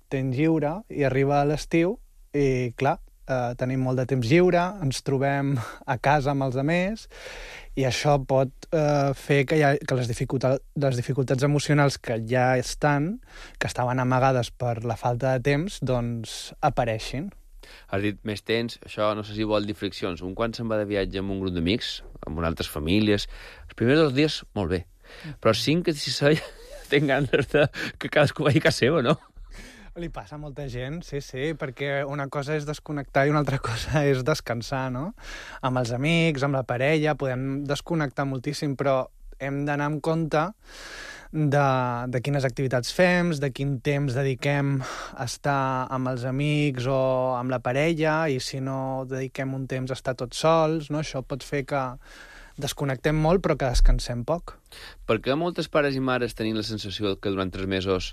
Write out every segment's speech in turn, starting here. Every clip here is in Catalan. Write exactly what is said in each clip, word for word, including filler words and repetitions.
temps lliure i arriba a l'estiu i, clar, eh, tenim molt de temps lliure, ens trobem a casa amb els altres i això pot eh, fer que, hi ha, que les, dificultats, les dificultats emocionals que ja estan, que estaven amagades per la falta de temps, doncs apareixin. Has dit més temps, això no sé si vol dir friccions. Un quan se'n va de viatge amb un grup d'amics, amb altres famílies, els primers dos dies, molt bé. Però cinc, si sei, tinc ganes de que cadascú vagi a casa seva, no? Li passa a molta gent, sí, sí, perquè una cosa és desconnectar i una altra cosa és descansar, no? Amb els amics, amb la parella, podem desconnectar moltíssim, però hem d'anar amb compte de, de quines activitats fem, de quin temps dediquem a estar amb els amics o amb la parella, i si no dediquem un temps a estar tots sols, no? Això pot fer que desconnectem molt però que descansem poc. Perquè moltes pares i mares tenim la sensació que durant tres mesos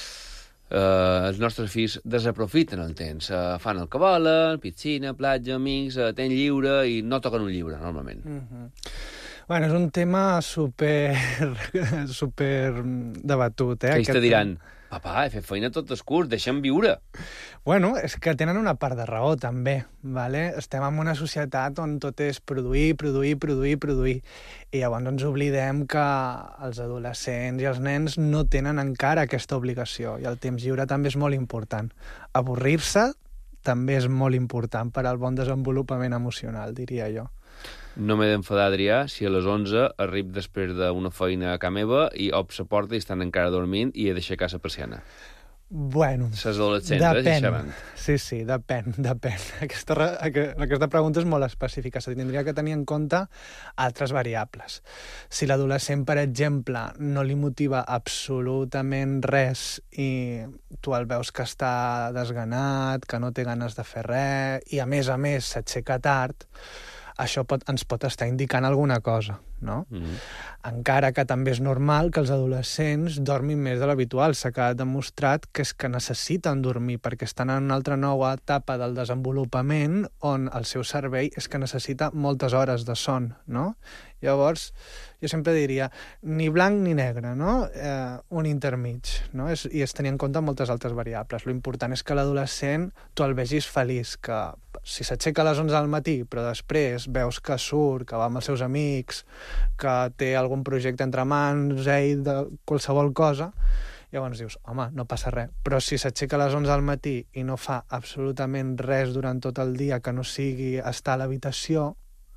eh, els nostres fills desaprofiten el temps. Eh, fan el que volen, piscina, platja, amics, eh, temps lliure, i no toquen un llibre, normalment. Mm-hmm. Bueno, és un tema super, super debatut, eh? Que ells te diran, papà, he fet feina tot el curs, deixa'm viure. Bueno, és que tenen una part de raó, també, vale? Estem en una societat on tot és produir, produir, produir, produir, i llavors ens oblidem que els adolescents i els nens no tenen encara aquesta obligació, i el temps lliure també és molt important. Avorrir-se també és molt important per al bon desenvolupament emocional, diria jo. No m'he d'enfadar, Adrià, si a les onze arribo després d'una feina a casa meva i obro la porta i estan encara dormint i he d'aixecar la persiana. Bueno, les adolescents, depèn. Eh, sí, sí, depèn, depèn. Aquesta, aquesta pregunta és molt específica. Se tindria que tenir en compte altres variables. Si l'adolescent, per exemple, no li motiva absolutament res i tu el veus que està desganat, que no té ganes de fer res, i a més a més s'aixeca tard, això pot, ens pot estar indicant alguna cosa, no? Mm-hmm. Encara que també és normal que els adolescents dormin més de l'habitual. S'ha quedat demostrat que és que necessiten dormir perquè estan en una altra nova etapa del desenvolupament on el seu cervell és que necessita moltes hores de son, no? Llavors, jo sempre diria, ni blanc ni negre, no? Eh, un intermig, no? És, i es tenir en compte moltes altres variables. Lo important és que l'adolescent tu el vegis feliç, que si s'aixeca a les onze del matí, però després veus que surt, que va amb els seus amics, que té algun projecte entre mans, ell, de qualsevol cosa, llavors dius, home, no passa res. Però si s'aixeca a les onze del matí i no fa absolutament res durant tot el dia que no sigui estar a l'habitació,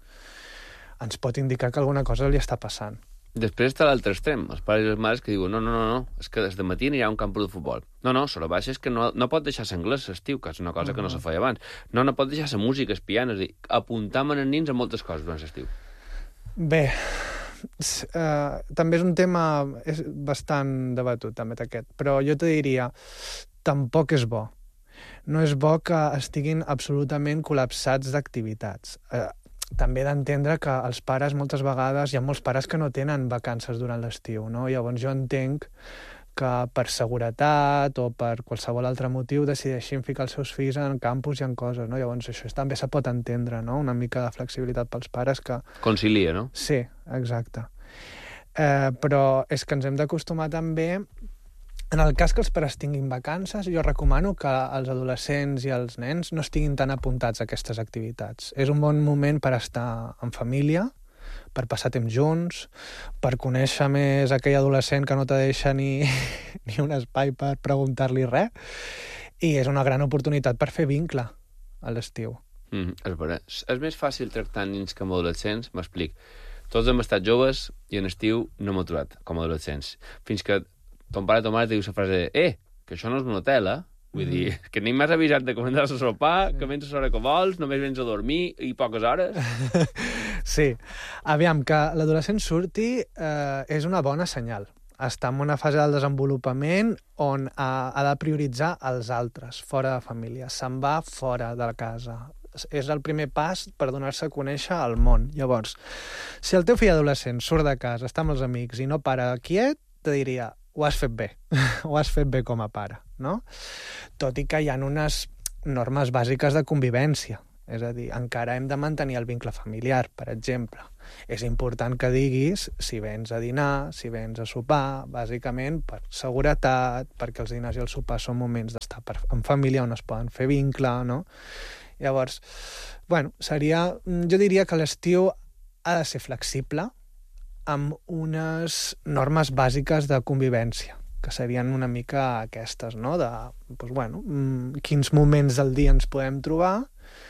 ens pot indicar que alguna cosa li està passant. Després està l'altre extrem, els pares i les mares que diuen no, no, no, no, és que des de matí anirà a un camp de futbol. No, no, la baixa és que no, no pot deixar l'anglès l'estiu, que és una cosa uh-huh. que no se feia abans. No, no pot deixar la música, el piano, és a dir, apuntam en els nins a moltes coses durant l'estiu. Bé, uh, també és un tema és bastant debatut, també aquest, però jo te diria, tampoc és bo. No és bo que estiguin absolutament col·lapsats d'activitats. Uh, també he d'entendre que els pares moltes vegades, hi ha molts pares que no tenen vacances durant l'estiu, no? Llavors jo entenc que per seguretat o per qualsevol altre motiu decideixin ficar els seus fills en campus i en coses, no? Llavors això també se pot entendre, no? Una mica de flexibilitat pels pares que... Concilia, no? Sí, exacte. Eh, però és que ens hem d'acostumar també... En el cas que els pares tinguin vacances, jo recomano que els adolescents i els nens no estiguin tan apuntats a aquestes activitats. És un bon moment per estar en família, per passar temps junts, per conèixer més aquell adolescent que no te deixa ni, ni un espai per preguntar-li res, i és una gran oportunitat per fer vincle a l'estiu. Mm, és, vera. És més fàcil tractar nens com adolescents, m'explic. Tots hem estat joves i en estiu no hem aturat com adolescents. Fins que ton pare o ton mare te diu la frase eh, que això no és un hotel, eh? Vull mm. dir, que ni m'has avisat de començar a sopar, sí. que vens a l'hora que vols, només vens a dormir i poques hores. Sí. Aviam, que l'adolescent surti eh, és una bona senyal. Està en una fase del desenvolupament on ha, ha de prioritzar els altres, fora de família. Se'n va fora de la casa. És el primer pas per donar-se a conèixer al món. Llavors, si el teu fill adolescent surt de casa, està amb els amics i no para quiet, te diria... ho has fet bé, ho has fet bé com a pare, no? Tot i que hi ha unes normes bàsiques de convivència. És a dir, encara hem de mantenir el vincle familiar, per exemple. És important que diguis si vens a dinar, si vens a sopar, bàsicament per seguretat, perquè els dinars i els sopars són moments d'estar en família on es poden fer vincle, no? Llavors, bueno, seria... Jo diria que l'estiu ha de ser flexible amb unes normes bàsiques de convivència, que serien una mica aquestes, no? De, doncs, bueno, quins moments del dia ens podem trobar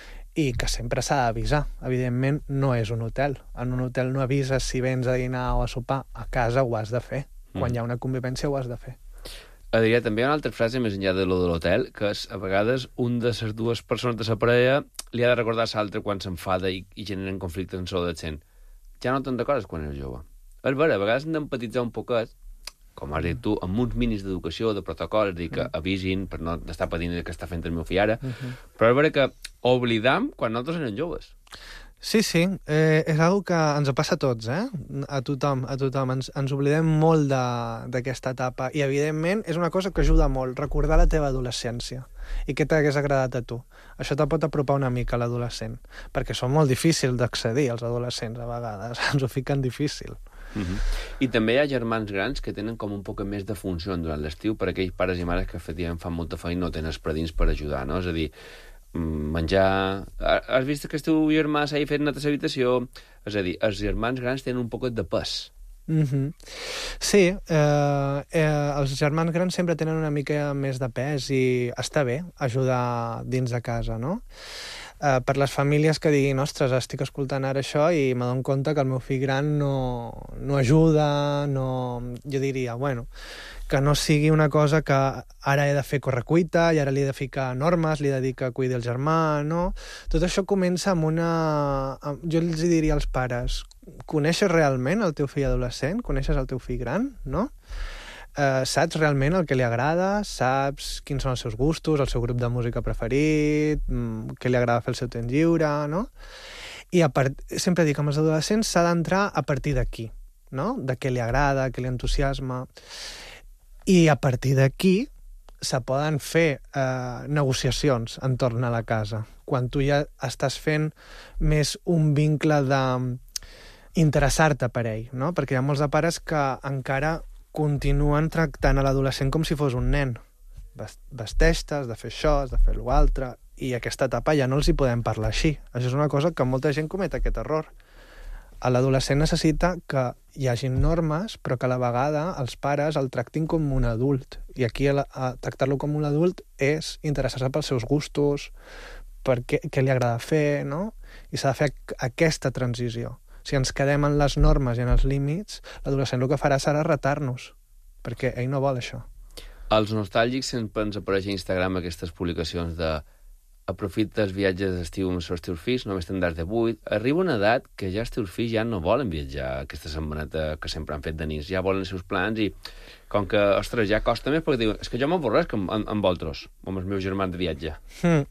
i que sempre s'ha d'avisar. Evidentment, no és un hotel. En un hotel no avises si vens a dinar o a sopar. A casa ho has de fer. Quan mm. hi ha una convivència ho has de fer. Adrià, també hi ha una altra frase més enllà de lo de l'hotel, que és, a vegades, un de les dues persones de la parella li ha de recordar a l'altre quan s'enfada i, i generen conflictes en l'adolescent. Ja no te'n recordes quan eres jove. És vera, a vegades hem d'empatitzar un poquet, com has dit tu, amb uns mínims d'educació, de protocol, és a dir, que avisin per no estar patint el que està fent el meu fill ara, uh -huh. però és vera que oblidam quan nosaltres érem joves. Sí, sí, eh, és una que ens passa a tots, eh? A tothom, a tothom. Ens, ens oblidem molt d'aquesta etapa i, evidentment, és una cosa que ajuda molt, recordar la teva adolescència i què t'hagués agradat a tu. Això te pot apropar una mica a l'adolescent, perquè són molt difícils d'accedir als adolescents, a vegades. Ens ho fiquen difícil. Uh -huh. I també hi ha germans grans que tenen com un poc més de funció durant l'estiu per a aquells pares i mares que efectivament fan molta feina i no tenen els predins per ajudar, no? És a dir, menjar... Has vist que el teu germà s'ha fet net a l'habitació? És a dir, els germans grans tenen un poquet de pes. Mm -hmm. Sí, eh, eh, els germans grans sempre tenen una mica més de pes i està bé ajudar dins de casa, no? Uh, per les famílies que diguin, ostres, estic escoltant ara això i m'adono compte que el meu fill gran no, no ajuda, no... Jo diria, bueno, que no sigui una cosa que ara he de fer correcuita i ara li he de ficar normes, li he de dir que cuidi el germà, no? Tot això comença amb una... Jo els diria als pares, coneixes realment el teu fill adolescent? Coneixes el teu fill gran, no? Uh, saps realment el que li agrada, saps quins són els seus gustos, el seu grup de música preferit, mm, què li agrada fer el seu temps lliure, no? I a part... sempre dic que amb els adolescents s'ha d'entrar a partir d'aquí, no? De què li agrada, què li entusiasma. I a partir d'aquí se poden fer eh, negociacions entorn a la casa, quan tu ja estàs fent més un vincle d'interessar-te per ell, no? Perquè hi ha molts de pares que encara continuen tractant a l'adolescent com si fos un nen. Vesteix-te, has de fer això, has de fer l'altre, i aquesta etapa ja no els hi podem parlar així. Això és una cosa que molta gent comet aquest error. L'adolescent necessita que hi hagi normes, però que a la vegada els pares el tractin com un adult. I aquí a, a tractar-lo com un adult és interessar-se pels seus gustos, per què, què li agrada fer, no? I s'ha de fer aquesta transició. Si ens quedem en les normes i en els límits, l'adolescent el que farà serà retar-nos, perquè ell no vol això. Als nostàlgics sempre ens apareix a Instagram aquestes publicacions de aprofita els viatges d'estiu amb els teus fills, només tindràs de vuit. Arriba una edat que ja els teus fills ja no volen viatjar aquesta setmaneta que sempre han fet de nits, ja volen els seus plans i com que, ostres, ja costa més perquè diuen, és que jo m'avorresc amb, amb, amb vosaltres, amb els meus germans de viatge. Mm.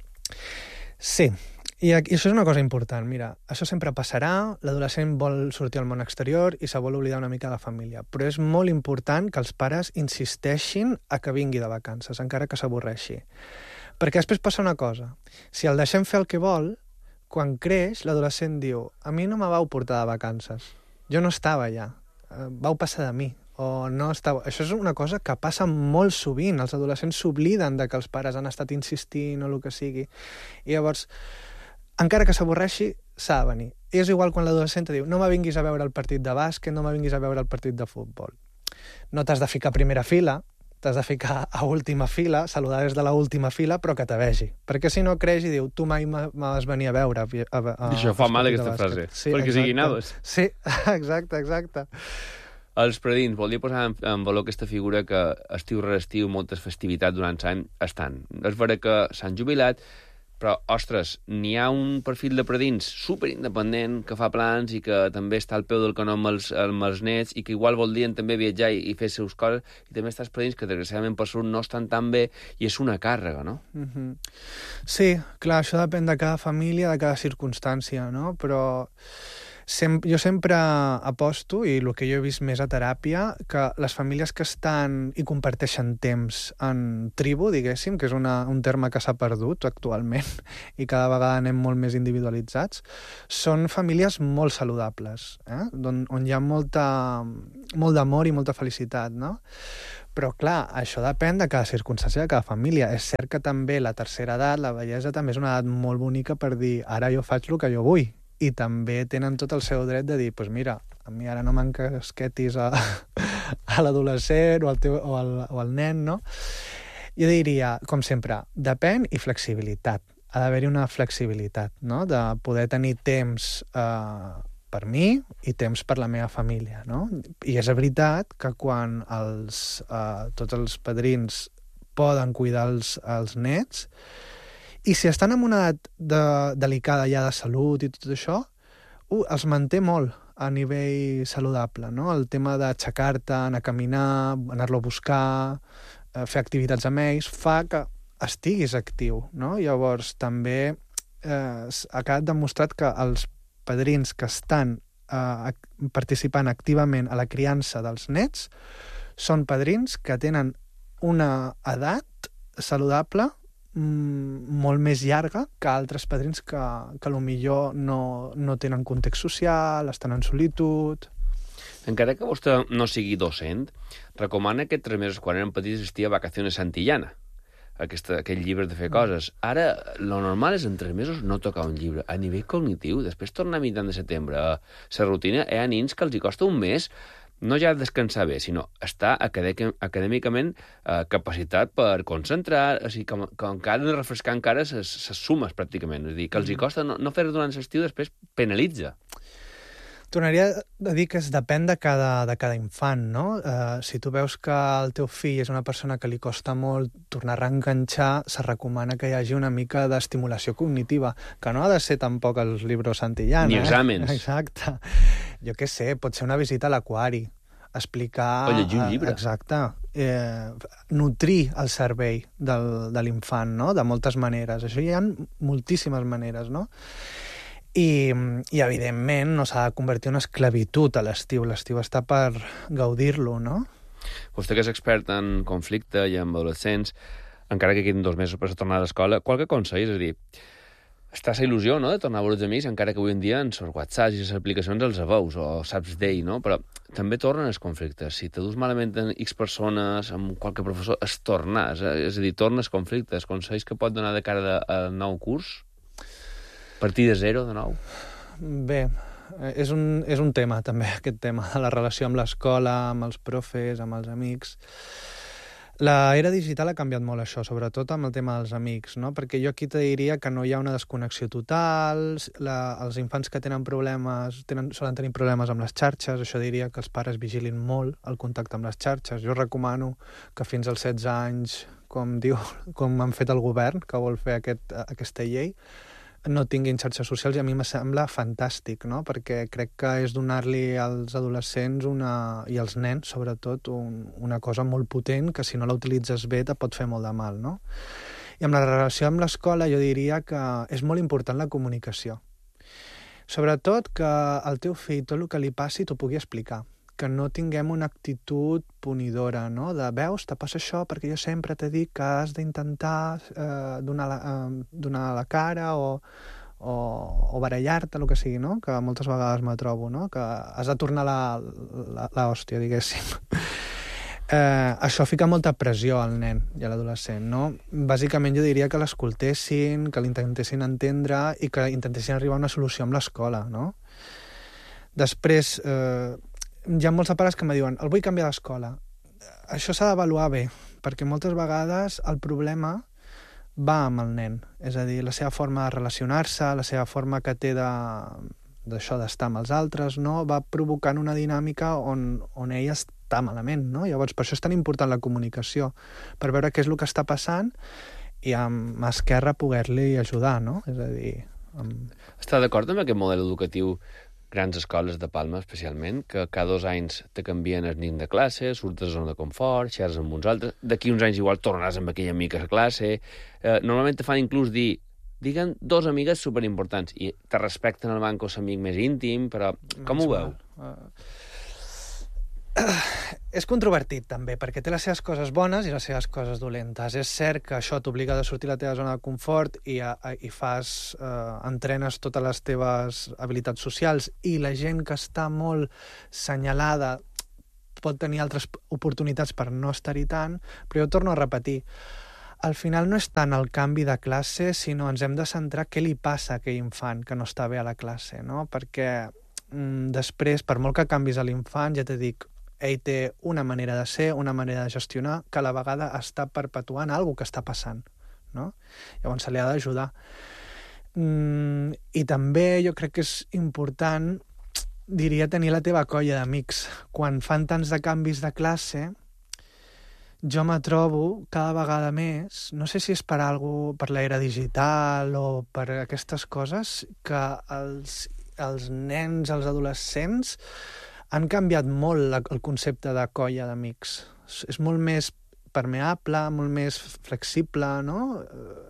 Sí, I, i això és una cosa important. Mira, això sempre passarà, l'adolescent vol sortir al món exterior i se vol oblidar una mica de la família, però és molt important que els pares insisteixin a que vingui de vacances, encara que s'avorreixi. Perquè després passa una cosa. Si el deixem fer el que vol, quan creix, l'adolescent diu a mi no me vau portar de vacances. Jo no estava allà. Vau passar de mi. O no estava... Això és una cosa que passa molt sovint. Els adolescents s'obliden de que els pares han estat insistint o el que sigui. I llavors, encara que s'avorreixi, s'ha de venir. I és igual quan l'adolescent diu no me vinguis a veure el partit de bàsquet, no me vinguis a veure el partit de futbol. No t'has de ficar a primera fila, t'has de ficar a última fila, saludar des de la última fila, però que te vegi. Perquè si no creix i diu, tu mai m'has venir a veure. A, a, a, Això fa mal, aquesta frase. Sí, perquè sigui naves. Sí, exacte, exacte. Els predins, volia posar en, en valor aquesta figura que estiu rere estiu, moltes festivitats durant l'any estan. És vera que s'han jubilat, però, ostres, n'hi ha un perfil de predins superindependent que fa plans i que també està al peu del canó amb els, amb els nets i que igual voldrien també viatjar i, i fer seus coses, i també està els predins que desgraciadament per sort no estan tan bé i és una càrrega, no? Mm-hmm. Sí, clar, això depèn de cada família, de cada circumstància, no? Però Sem jo sempre aposto, i el que jo he vist més a teràpia, que les famílies que estan i comparteixen temps en tribu, diguéssim, que és una, un terme que s'ha perdut actualment i cada vegada anem molt més individualitzats, són famílies molt saludables, eh? on, on hi ha molta, molt d'amor i molta felicitat, no? Però, clar, això depèn de cada circumstància de cada família. És cert que també la tercera edat, la vellesa, també és una edat molt bonica per dir ara jo faig el que jo vull. I també tenen tot el seu dret de dir, doncs pues mira, a mi ara no m'encasquetis a, a l'adolescent o, al teu, o, al, o al nen, no? Jo diria, com sempre, depèn i flexibilitat. Ha d'haver-hi una flexibilitat, no? De poder tenir temps eh, per mi i temps per la meva família, no? I és veritat que quan els, eh, tots els padrins poden cuidar els, els nets, i si estan en una edat de, delicada ja de salut i tot això, uh, els manté molt a nivell saludable, no? El tema d'aixecar-te, anar a caminar, anar-lo a buscar, eh, fer activitats amb ells, fa que estiguis actiu, no? Llavors, també eh, ha quedat demostrat que els padrins que estan eh, participant activament a la criança dels nets són padrins que tenen una edat saludable molt més llarga que altres padrins que, que potser no, no tenen context social, estan en solitud. Encara que vostè no sigui docent, recomana que tres mesos quan eren petits existia Vacaciones Santillana, aquesta, aquell llibre de fer coses. Ara, lo normal és en tres mesos no tocar un llibre. A nivell cognitiu, després tornar a mitjan de setembre a la rutina, hi ha nins que els hi costa un mes no ja descansar bé, sinó estar acadèmicament eh, capacitat per concentrar, o sigui, que, que encara de refrescar encara ses, ses sumes, pràcticament. És a dir, que els hi costa no, no fer-ho durant l'estiu, després penalitza. Tornaria a dir que es depèn de cada, de cada infant, no? Uh, si tu veus que el teu fill és una persona que li costa molt tornar a reenganxar, se recomana que hi hagi una mica d'estimulació cognitiva, que no ha de ser tampoc els llibres Santillana. Ni exàmens. Eh? Exacte. Jo què sé, pot ser una visita a l'aquari, explicar... O llegir un llibre. Exacte. Eh, nutrir el cervell del, de l'infant, no? De moltes maneres. Això hi ha moltíssimes maneres, no? I, i evidentment, no s'ha de convertir en una esclavitud a l'estiu. L'estiu està per gaudir-lo, no? Vostè que és expert en conflicte i en adolescents, encara que quedin dos mesos per tornar a l'escola, qualque consell, és a dir, està la il·lusió, no?, de tornar a veure els amics, encara que avui en dia en els WhatsApps i les aplicacions els veus, o saps d'ell, no? Però també tornen els conflictes. Si te dus malament en X persones, amb qualque professor, es torna, és a dir, torna els conflictes. Consells que pot donar de cara al nou curs? Partir de zero, de nou? Bé, és un, és un tema, també, aquest tema, de la relació amb l'escola, amb els profes, amb els amics. L'era digital ha canviat molt això, sobretot amb el tema dels amics, no? Perquè jo aquí te diria que no hi ha una desconnexió total, la, els infants que tenen problemes, tenen, solen tenir problemes amb les xarxes, això diria que els pares vigilin molt el contacte amb les xarxes. Jo recomano que fins als setze anys, com diu, com han fet el govern, que vol fer aquest, aquesta llei, no tinguin xarxes socials, i a mi me sembla fantàstic, no? Perquè crec que és donar-li als adolescents una, i als nens, sobretot, un, una cosa molt potent que si no la utilitzes bé te pot fer molt de mal, no? I amb la relació amb l'escola jo diria que és molt important la comunicació. Sobretot que el teu fill, tot el que li passi, t'ho pugui explicar. Que no tinguem una actitud punidora, no? De, veus, te passa això perquè jo sempre t'he dit que has d'intentar eh, donar, la, eh, donar la cara o, o, o barallar-te, el que sigui, no? Que moltes vegades me trobo, no? Que has de tornar l'hòstia, diguéssim. Eh, això fica molta pressió al nen i a l'adolescent, no? Bàsicament jo diria que l'escoltessin, que l'intentessin entendre i que intentessin arribar a una solució amb l'escola, no? Després... Eh, hi ha molts pares que em diuen el vull canviar d'escola. Això s'ha d'avaluar bé, perquè moltes vegades el problema va amb el nen. És a dir, la seva forma de relacionar-se, la seva forma que té de, d'això d'estar amb els altres, no? Va provocant una dinàmica on, on ell està malament, no? Llavors, per això és tan important la comunicació, per veure què és el que està passant i amb mà esquerra poder-li ajudar, no? És a dir... Amb... Està d'acord amb aquest model educatiu, grans escoles de Palma especialment, que cada dos anys te canvien el nin de classe, surts de zona de confort, xerres amb uns altres, d'aquí uns anys igual tornaràs amb aquella mica a classe. Eh, normalment te fan inclús dir diguen dos amigues superimportants i te respecten el banc o l'amic més íntim, però com ho veu? Uh, és controvertit, també, perquè té les seves coses bones i les seves coses dolentes. És cert que això t'obliga a sortir de la teva zona de confort i, a, a, i fas, eh, entrenes totes les teves habilitats socials i la gent que està molt senyalada pot tenir altres oportunitats per no estar-hi tant, però jo torno a repetir, al final no és tant el canvi de classe, sinó ens hem de centrar què li passa a aquell infant que no està bé a la classe, no? Perquè mm, després, per molt que canvis a l'infant, ja t'he dit, ell té una manera de ser, una manera de gestionar, que a la vegada està perpetuant alguna que està passant, no? Llavors se li ha d'ajudar. Mm, I també jo crec que és important, diria, tenir la teva colla d'amics. Quan fan tants de canvis de classe, jo me trobo cada vegada més, no sé si és per algo, per l'era digital o per aquestes coses, que els, els nens, els adolescents, han canviat molt la, el concepte de colla d'amics. És molt més permeable, molt més flexible, no?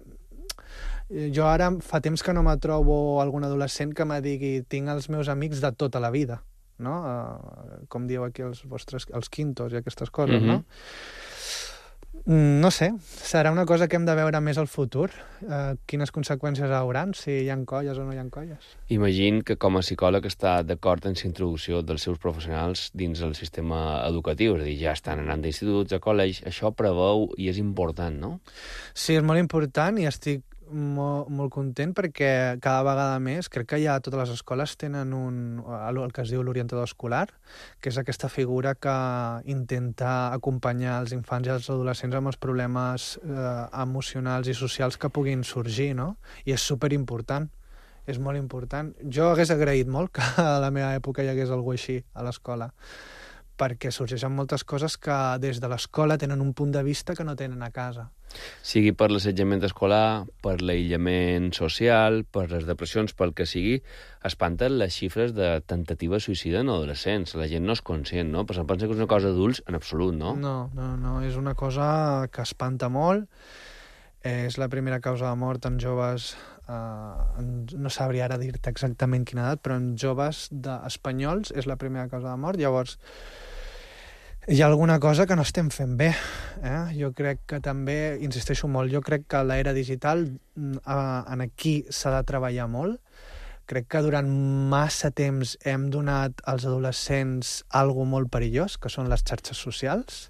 Jo ara fa temps que no me trobo algun adolescent que me digui tinc els meus amics de tota la vida, no? Uh, com dieu aquí els vostres, els quintos i aquestes coses, mm-hmm. no? No sé, serà una cosa que hem de veure més al futur, eh, quines conseqüències hauran, si hi ha colles o no hi ha colles. Imagino que com a psicòleg està d'acord en la introducció dels seus professionals dins el sistema educatiu, és a dir, ja estan anant d'instituts, a col·legis, això preveu i és important, no? Sí, és molt important i estic molt, molt content perquè cada vegada més, crec que ja totes les escoles tenen un, el que es diu l'orientador escolar, que és aquesta figura que intenta acompanyar els infants i els adolescents amb els problemes eh, emocionals i socials que puguin sorgir, no? I és superimportant, és molt important. Jo hagués agraït molt que a la meva època hi hagués alguna així a l'escola, perquè sorgeixen moltes coses que des de l'escola tenen un punt de vista que no tenen a casa. Sigui per l'assetjament escolar, per l'aïllament social, per les depressions, pel que sigui, espanten les xifres de tentativa suïcida en adolescents. La gent no és conscient, no? Però se'n pensa que és una cosa d'adults en absolut, no? No, no, no, és una cosa que espanta molt. És la primera causa de mort en joves, eh, no sabria ara dir-te exactament quina edat, però en joves de espanyols és la primera causa de mort. Llavors, hi ha alguna cosa que no estem fent bé. Eh? Jo crec que també, insisteixo molt, jo crec que l'era digital eh, en aquí s'ha de treballar molt. Crec que durant massa temps hem donat als adolescents algo molt perillós, que són les xarxes socials,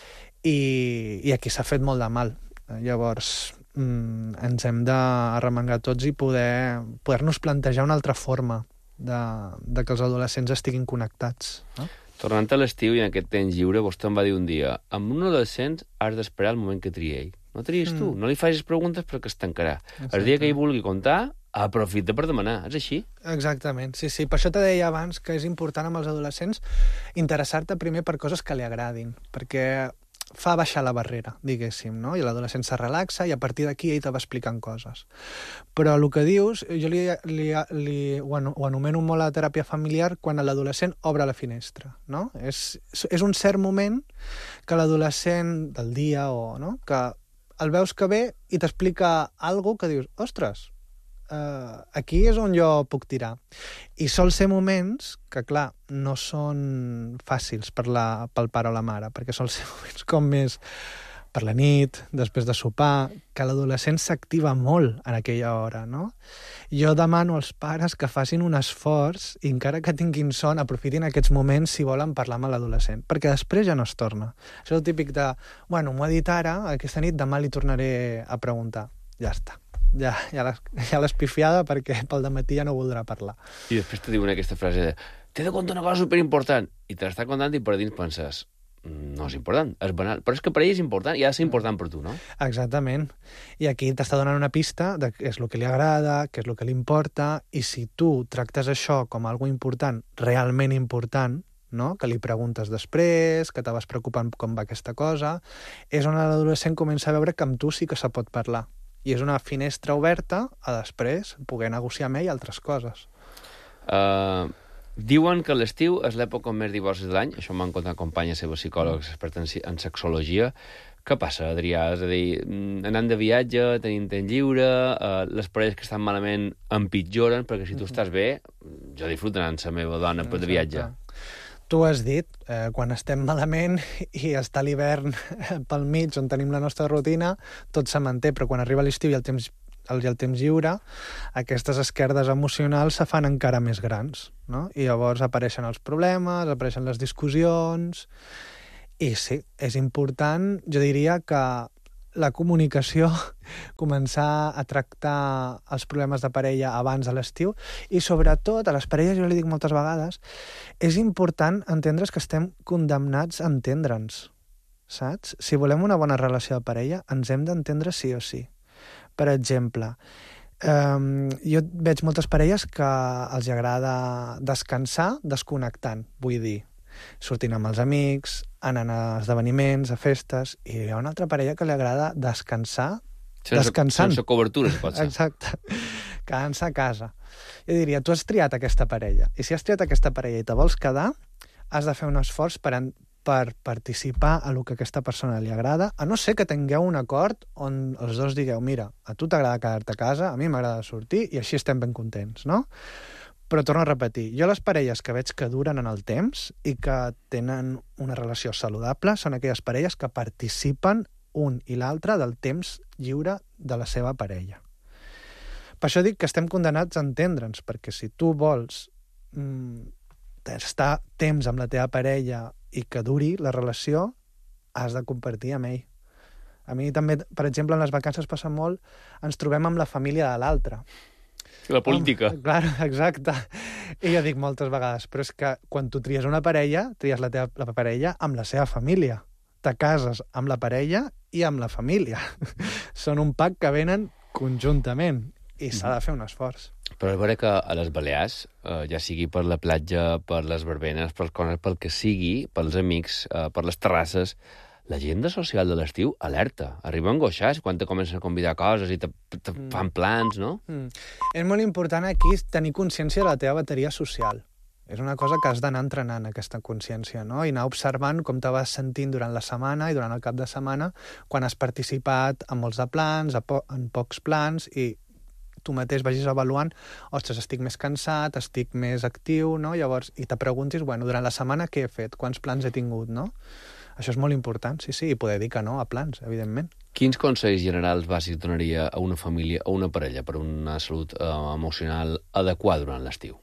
i, i aquí s'ha fet molt de mal. Llavors, mm, ens hem d'arremangar tots i poder, poder-nos plantejar una altra forma de, de que els adolescents estiguin connectats, no? Tornant a l'estiu i en aquest temps lliure, vostè em va dir un dia amb un adolescent has d'esperar el moment que triï ell. No triïs mm. tu, no li facis preguntes perquè es tancarà. Exacte. El dia que ell vulgui contar, aprofita per demanar. És així? Exactament, sí, sí. Per això te deia abans que és important amb els adolescents interessar-te primer per coses que li agradin, perquè fa baixar la barrera, diguéssim, no? I l'adolescent se relaxa i a partir d'aquí ell te va explicant coses. Però el que dius, jo li, li, li, ho, ho anomeno molt a la teràpia familiar quan l'adolescent obre la finestra, no? És, és un cert moment que l'adolescent del dia o, no? Que el veus que ve i t'explica alguna que dius, ostres, Uh, aquí és on jo puc tirar. I sol ser moments que, clar, no són fàcils per la, pel pare o la mare, perquè sol ser moments com més per la nit, després de sopar, que l'adolescent s'activa molt en aquella hora, no? Jo demano als pares que facin un esforç i encara que tinguin son, aprofitin aquests moments si volen parlar amb l'adolescent, perquè després ja no es torna. Això és el típic de, bueno, m'ho ha dit ara, aquesta nit, demà li tornaré a preguntar. Ja està. Ja, ja l'has pifiada perquè pel dematí ja no voldrà parlar. I després te diuen aquesta frase de t'he de contar una cosa superimportant i te l'està contant i per dins penses no és important, és banal, però és que per ell és important i ha de ser important per tu, no? Exactament. I aquí t'està donant una pista de què és el que li agrada, què és el que li importa, i si tu tractes això com algo important, realment important, no? Que li preguntes després, que te vas preocupant com va aquesta cosa, és on l'adolescent comença a veure que amb tu sí que se pot parlar. I és una finestra oberta a després poder negociar amb ell altres coses. Uh, Diuen que l'estiu és l'època amb més divorcis de l'any. Això m'han contat companyes seves psicòlogs experts en sexologia. Què passa, Adrià? És a dir, anant de viatge, tenim temps lliure, eh, les parelles que estan malament empitjoren, perquè si tu estàs bé, jo disfruto anant amb la meva dona de viatge. Tu has dit, eh, quan estem malament i està l'hivern pel mig, on tenim la nostra rutina, tot se manté, però quan arriba l'estiu i el temps el, el temps lliure, aquestes esquerdes emocionals se fan encara més grans, no? I llavors apareixen els problemes, apareixen les discussions, i sí, és important, jo diria que la comunicació, començar a tractar els problemes de parella abans de l'estiu, i sobretot a les parelles, jo li dic moltes vegades, és important entendre's que estem condemnats a entendre'ns, saps? Si volem una bona relació de parella, ens hem d'entendre sí o sí. Per exemple, um, jo veig moltes parelles que els agrada descansar desconnectant, vull dir, sortint amb els amics, anant a esdeveniments, a festes, i hi ha una altra parella que li agrada descansar sense, descansant. Sense cobertura, si pot ser. Exacte. Quedant-se a casa. Jo diria, tu has triat aquesta parella, i si has triat aquesta parella i te vols quedar, has de fer un esforç per, en, per participar a lo que aquesta persona li agrada, a no ser que tingueu un acord on els dos digueu, mira, a tu t'agrada quedar-te a casa, a mi m'agrada sortir, i així estem ben contents, no? Però torno a repetir, jo les parelles que veig que duren en el temps i que tenen una relació saludable són aquelles parelles que participen un i l'altre del temps lliure de la seva parella. Per això dic que estem condenats a entendre'ns, perquè si tu vols mm, estar temps amb la teva parella i que duri la relació, has de compartir amb ell. A mi també, per exemple, en les vacances passa molt, ens trobem amb la família de l'altre. La política. Um, clar, exacte. I jo dic moltes vegades, però és que quan tu tries una parella, tries la teva la parella amb la seva família. Te cases amb la parella i amb la família. Són un pack que venen conjuntament i s'ha de fer un esforç. Però és vera que a les Balears, eh, ja sigui per la platja, per les verbenes, per cones, pel que sigui, pels amics, eh, per les terrasses, l'agenda social de l'estiu alerta. Arriba a angoixar quan te comencen a convidar coses i te, te mm. fan plans, no? Mm. És molt important aquí tenir consciència de la teva bateria social. És una cosa que has d'anar entrenant, aquesta consciència, no? I anar observant com te vas sentint durant la setmana i durant el cap de setmana quan has participat en molts de plans, en pocs plans, i tu mateix vagis avaluant, ostres, estic més cansat, estic més actiu, no? Llavors, i te preguntis, bueno, durant la setmana què he fet? Quants plans he tingut, no? Això és molt important, sí, sí, i poder dir que no a plans, evidentment. Quins consells generals bàsics donaria a una família, a una parella, per una salut eh, emocional adequada durant l'estiu?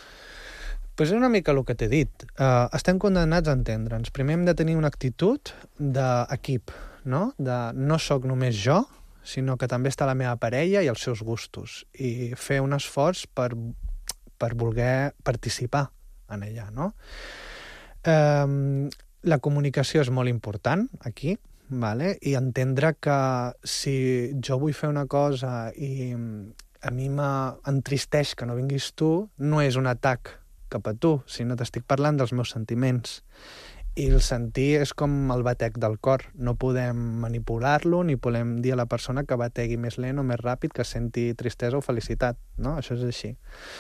Pues és una mica el que t'he dit. Uh, estem condemnats a entendre'ns. Primer hem de tenir una actitud d'equip, no? De no sóc només jo, sinó que també està la meva parella i els seus gustos, i fer un esforç per, per voler participar en ella, no? Um, la comunicació és molt important aquí, vale? I entendre que si jo vull fer una cosa i a mi m'entristeix que no vinguis tu, no és un atac cap a tu, sinó t'estic parlant dels meus sentiments. I el sentir és com el batec del cor. No podem manipular-lo ni podem dir a la persona que bategui més lent o més ràpid, que senti tristesa o felicitat, no? Això és així.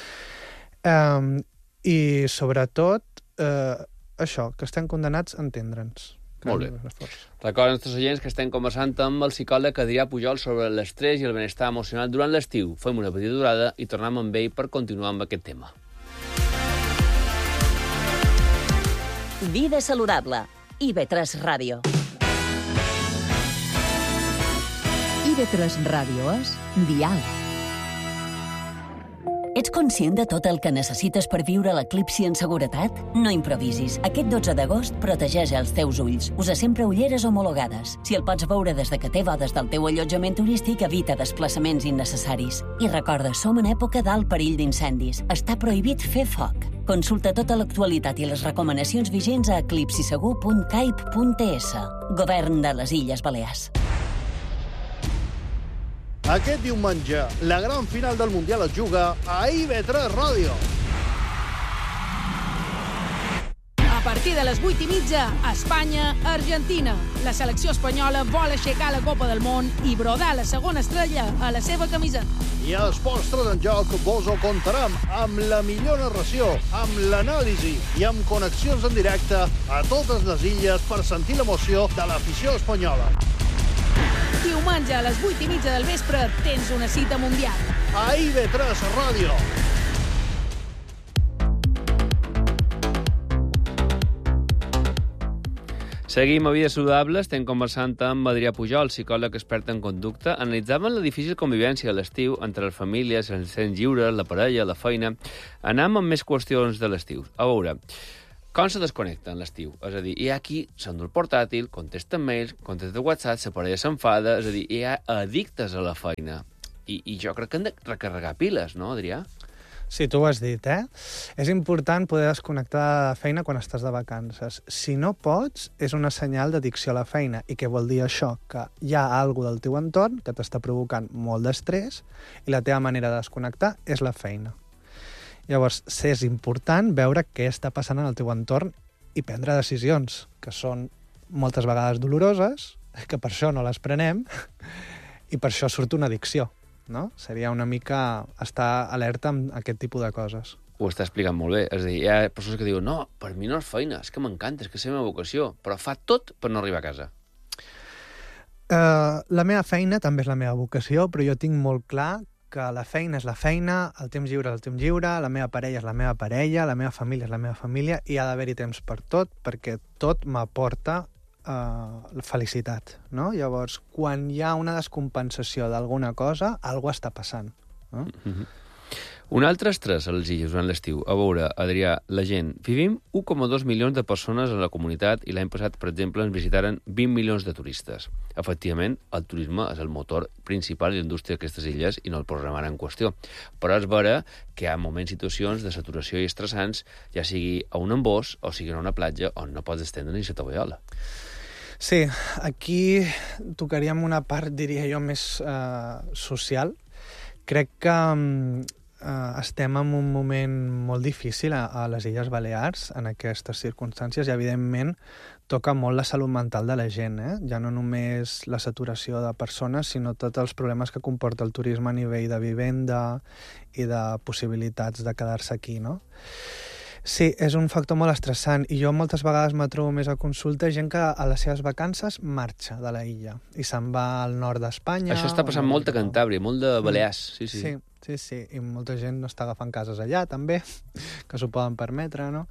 Um, I sobretot, uh, això, que estem condenats a entendre'ns. Molt bé. Recorda als nostres oients que estem conversant amb el psicòleg Adrià Pujol sobre l'estrès i el benestar emocional durant l'estiu. Fem una petita durada i tornem amb ell per continuar amb aquest tema. Vida saludable. I ve tres Ràdio. I ve tres Ràdio és Dial. Ets conscient de tot el que necessites per viure l'eclipsi en seguretat? No improvisis. Aquest dotze d'agost protegeix els teus ulls. Usa sempre ulleres homologades. Si el pots veure des de que té des del teu allotjament turístic, evita desplaçaments innecessaris. I recorda, som en època d'alt perill d'incendis. Està prohibit fer foc. Consulta tota l'actualitat i les recomanacions vigents a eclipsisegur punt caip punt es. Govern de les Illes Balears. Aquest diumenge, la gran final del Mundial es juga a I ve tres Ràdio. A partir partir de les vuit i mitja, Espanya-Argentina. La selecció espanyola vol aixecar la Copa del Món i brodar la segona estrella a la seva camiseta. I a Esports tres en Joc vos ho contarem amb la millor narració, amb l'anàlisi i amb connexions en directe a totes les illes per sentir l'emoció de l'afició espanyola. Diumenge a les vuit i mitja del vespre tens una cita mundial. A I B tres Ràdio. Seguim a Vides Saludables, estem conversant amb Adrià Pujol, psicòleg expert en conducta. Analitzàvem la difícil convivència a l'estiu entre les famílies, els temps lliures, la parella, la feina. Anem amb més qüestions de l'estiu. A veure, com se desconnecten l'estiu? És a dir, hi ha qui s'endú el portàtil, contesten mails, contesten WhatsApp, la parella s'enfada, és a dir, hi ha addictes a la feina. I, i jo crec que hem de recarregar piles, no, Adrià? Sí, tu ho has dit, eh? És important poder desconnectar de la feina quan estàs de vacances. Si no pots, és una senyal d'addicció a la feina. I què vol dir això? Que hi ha alguna del teu entorn que t'està provocant molt d'estrès i la teva manera de desconnectar és la feina. Llavors, és important veure què està passant en el teu entorn i prendre decisions, que són moltes vegades doloroses, que per això no les prenem, i per això surt una addicció. No? Seria una mica estar alerta amb aquest tipus de coses. Ho està explicant molt bé. És a dir, hi ha persones que diuen no, per mi no és feina, és que m'encanta, és que és la meva vocació, però fa tot per no arribar a casa. Uh, la meva feina també és la meva vocació, però jo tinc molt clar que la feina és la feina, el temps lliure és el temps lliure, la meva parella és la meva parella, la meva família és la meva família, i ha d'haver-hi temps per tot, perquè tot m'aporta Uh, la felicitat, no? Llavors, quan hi ha una descompensació d'alguna cosa, alguna està passant, no? Mm-hmm. Un altre estrès als illes durant l'estiu. A veure, Adrià, la gent... Vivim un coma dos milions de persones en la comunitat i l'any passat, per exemple, ens visitaren vint milions de turistes. Efectivament, el turisme és el motor principal de la indústria d'aquestes illes i no el posarem ara en qüestió. Però és vera que hi ha moments, situacions de saturació i estressants, ja sigui a un embòs o sigui a una platja on no pots estendre ni la tovallola. Sí, aquí tocaríem una part, diria jo, més eh, social. Crec que eh, estem en un moment molt difícil a, a les Illes Balears en aquestes circumstàncies i, evidentment, toca molt la salut mental de la gent, eh? Ja no només la saturació de persones, sinó tots els problemes que comporta el turisme a nivell de vivenda i de possibilitats de quedar-se aquí, no? Sí, és un factor molt estressant i jo moltes vegades me trobo més a consulta gent que a les seves vacances marxa de la illa i se'n va al nord d'Espanya. Això està passant molt a Cantàbria, molt de Balears. Sí, sí. Sí, sí, sí, i molta gent no està agafant cases allà també, que s'ho poden permetre, no?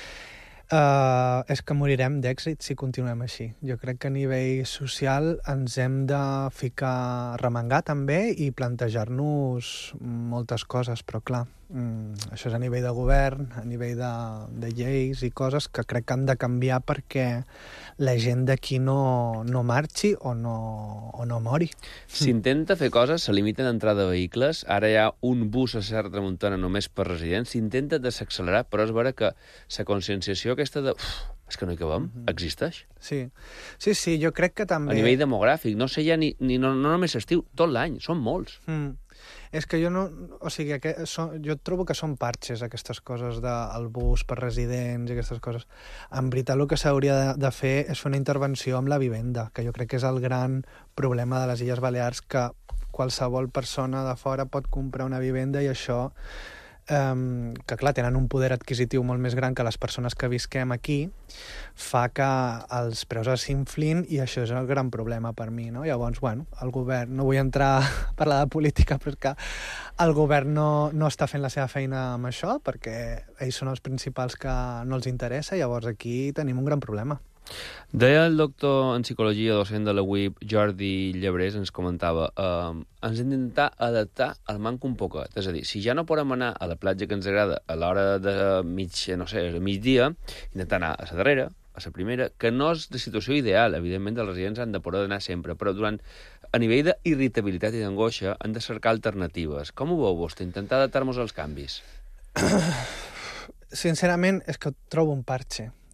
Uh, és que morirem d'èxit si continuem així. Jo crec que a nivell social ens hem de ficar, remengar també i plantejar-nos moltes coses, però clar, mm, això és a nivell de govern, a nivell de, de lleis i coses que crec que han de canviar perquè la gent d'aquí no, no marxi o no, o no mori. S'intenta fer coses, se limiten d'entrada de vehicles, ara hi ha un bus a Serra Tramuntana només per residents, s'intenta desaccelerar, però és vera que la conscienciació aquesta de... Uf, és que no hi cabem, mm-hmm. existeix. Sí. sí, sí, jo crec que també... A nivell demogràfic, no sé ja ni, ni no, no només estiu, tot l'any, són molts. Mm. És que jo no... O sigui, que, so, jo trobo que són parxes, aquestes coses del bus per residents i aquestes coses. En veritat, el que s'hauria de, de fer és fer una intervenció amb la vivenda, que jo crec que és el gran problema de les Illes Balears, que qualsevol persona de fora pot comprar una vivenda i això... Um, que clar, tenen un poder adquisitiu molt més gran que les persones que visquem aquí, fa que els preus s'inflin i això és el gran problema per mi, no? Llavors, bueno, el govern, no vull entrar a parlar de política, però és que el govern no, no està fent la seva feina amb això, perquè ells són els principals que no els interessa, llavors aquí tenim un gran problema. Deia el doctor en psicologia, docent de la U I P, Jordi Llebrés, ens comentava eh, ens hem d'intentar adaptar al manco un poquet. És a dir, si ja no podem anar a la platja que ens agrada a l'hora de mig, no sé, a migdia, intentar anar a la darrera, a la primera, que no és de situació ideal. Evidentment, els residents han de poder anar sempre, però durant, a nivell d'irritabilitat i d'angoixa han de cercar alternatives. Com ho veu vostè? Intentar adaptar-nos als canvis? Sincerament, és que trobo un parxe.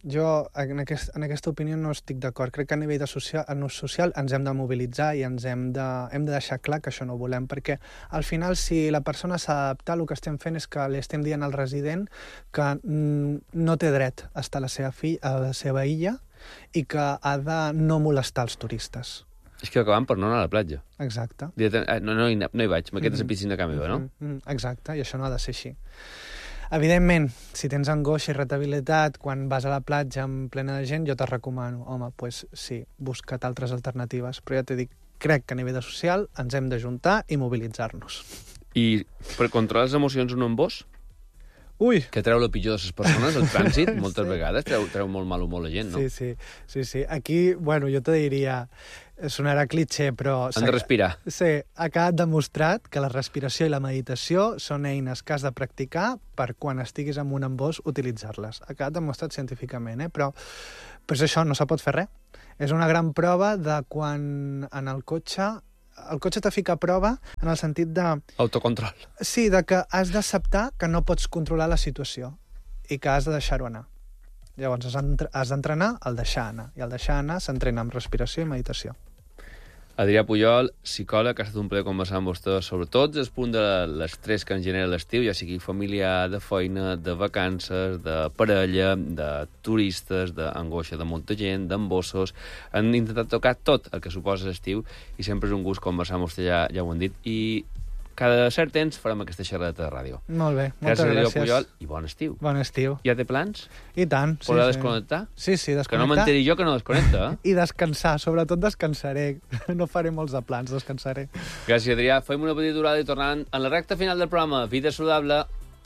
Jo en, aquest, en aquesta opinió no estic d'acord. Crec que a nivell de social, en ús social ens hem de mobilitzar i ens hem de, hem de deixar clar que això no ho volem, perquè al final si la persona s'ha d'adaptar, el que estem fent és que li estem dient al resident que mm, no té dret a estar a la seva, fi, a la seva illa i que ha de no molestar els turistes. És que acabem per no anar a la platja. Exacte. No, no, hi, no hi vaig, m'aquesta és la piscina que meva, no? Mm -hmm. Exacte, i això no ha de ser així. Evidentment, si tens angoixa i irritabilitat quan vas a la platja en plena de gent, jo te recomano, home, doncs pues, sí, busca't altres alternatives. Però ja t'he dit, crec que a nivell de social ens hem d'ajuntar i mobilitzar-nos. I per controlar les emocions un embós? Ui! Que treu la pitjor de les persones, el trànsit, moltes sí. vegades treu, treu molt mal humor la gent, no? Sí, sí, sí, sí. Aquí, bueno, jo te diria, sonarà cliché, però... Han de respirar. Sí, ha quedat demostrat que la respiració i la meditació són eines que has de practicar per quan estiguis en un embós utilitzar-les. Ha quedat demostrat científicament, eh? Però, però és això, no se pot fer res. És una gran prova de quan en el cotxe... El cotxe te fica a prova en el sentit de... Autocontrol. Sí, de que has d'acceptar que no pots controlar la situació i que has de deixar-ho anar. Llavors has d'entrenar el deixar anar, i el deixar anar s'entrena amb respiració i meditació. Adrià Pujol, psicòleg, ha estat un plaer conversar amb vostè sobre tots els punts de l'estrès que ens genera l'estiu, ja sigui familiar, de feina, de vacances, de parella, de turistes, d'angoixa de molta gent, d'embossos. Han intentat tocar tot el que suposa l'estiu i sempre és un gust conversar amb vostè, ja, ja ho han dit, i cada cert temps farem aquesta xerrada de ràdio. Molt bé, moltes gràcies. gràcies. Adrià Pujol, i bon estiu. Bon estiu. Ja té plans? I tant, sí, Podrà sí. desconnectar? Sí, sí, desconnectar. Que no m'enteri jo que no desconnecta, eh? I descansar, sobretot descansaré. No faré molts de plans, descansaré. Gràcies, Adrià. Fem una petita aturada i tornant en la recta final del programa. Vida saludable.